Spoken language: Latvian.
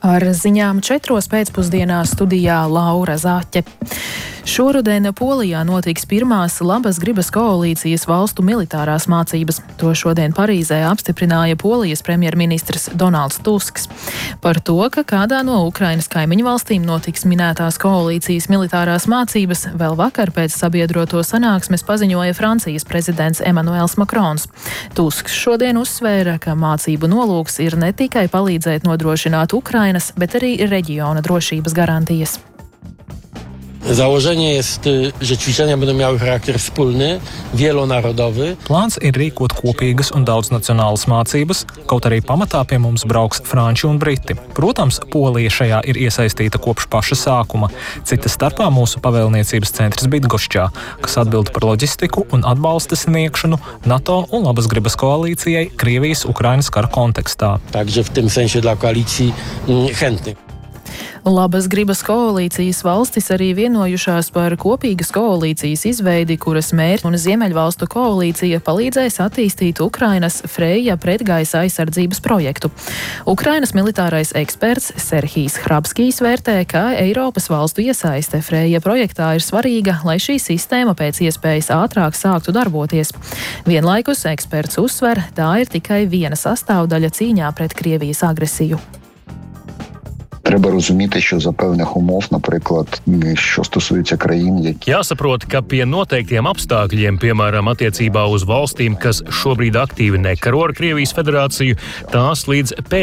Ar ziņām 4 pēcpusdienā studijā Laura Zaķe. Šoruden Polijā notiks pirmās labas gribas koalīcijas valstu militārās mācības. To šodien Parīzē apstiprināja Polijas premjerministrs Donalds Tusks. Par to, ka kādā no Ukrainas kaimiņu valstīm notiks minētās koalīcijas militārās mācības, vēl vakar pēc sabiedroto sanāksmes paziņoja Francijas prezidents Emmanuels Macrons. Tusks šodien uzsvēra, ka mācību nolūks ir ne tikai palīdzēt nodrošināt Ukrainas, bet arī reģiona drošības garantijas. Założenie jest, że ćwiczenia będą miały charakter wspólny, wielonarodowy. Plāns ir rīkot kopīgas un daudznacionālas mācības, kaut arī pamatā pie mums brauks franči un briti. Protams, Polija šajā ir iesaistīta kopš paša sākuma. Cita starpā mūsu pavēlniecības centrs Bydgošķā, kas atbild par loģistiku un atbalsta sniegšanu NATO un labas gribas koalīcijai Krievijas-Ukrainas kara kontekstā. Także w tym sensie dla koalicji chętnych. Labas gribas koalīcijas valstis arī vienojušās par kopīgas koalīcijas izveidi, kuras mērķi un Ziemeļvalstu koalīcija palīdzēs attīstīt Ukrainas Freja pretgaisa aizsardzības projektu. Ukrainas militārais eksperts Serhijs Hrabskijs vērtē, ka Eiropas valstu iesaiste Freja projektā ir svarīga, lai šī sistēma pēc iespējas ātrāk sāktu darboties. Vienlaikus eksperts uzsver, tā ir tikai viena sastāvdaļa cīņā pret Krievijas agresiju. Треба розуміти, що за певних умов, наприклад, що стосується країн, які... Jāsaprot, ka pie noteiktiem apstākļiem, piemēram, attiecībā uz valstīm, kas šobrīd aktīvi nekaro ar Krievijas federāciju, tās līdz